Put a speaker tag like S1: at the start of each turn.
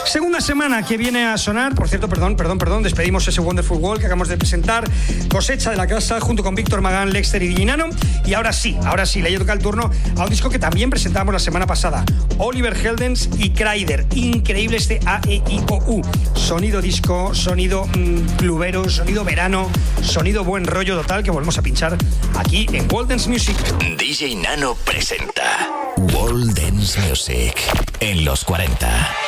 S1: Segunda semana que viene a sonar, por cierto, perdón, despedimos ese Wonderful World que acabamos de presentar, cosecha de la casa junto con Víctor Magán, Lexter y Dinano. Y ahora sí, le toca el turno a un disco que también presentamos la semana pasada, Oliver Heldens y Kryder. Increíble este AEIOU, sonido disco, sonido clubero, sonido verano, sonido buen rollo total, que volvemos a pinchar aquí en World Dance Music.
S2: DJ Nano presenta World Dance Music en los 40.